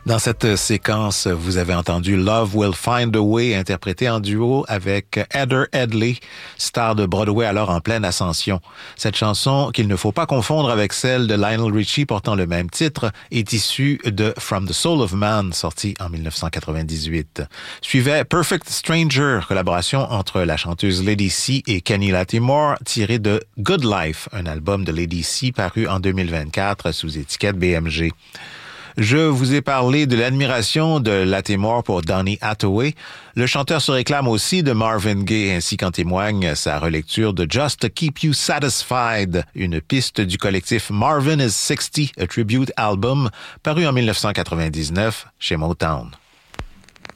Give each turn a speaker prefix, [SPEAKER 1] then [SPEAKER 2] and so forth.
[SPEAKER 1] Dans cette séquence, vous avez entendu Love Will Find a Way, interprété en duo avec Heather Headley, star de Broadway alors en pleine ascension. Cette chanson, qu'il ne faut pas confondre avec celle de Lionel Richie portant le même titre, est issue de From the Soul of Man, sorti en 1998. Suivait Perfect Stranger, collaboration entre la chanteuse Lady C et Kenny Lattimore, tirée de Good Life, un album de Lady C paru en 2024 sous étiquette BMG. Je vous ai parlé de l'admiration de Lattimore pour Donny Hathaway. Le chanteur se réclame aussi de Marvin Gaye, ainsi qu'en témoigne sa relecture de Just to Keep You Satisfied, une piste du collectif Marvin is 60, a tribute album, paru en 1999 chez Motown.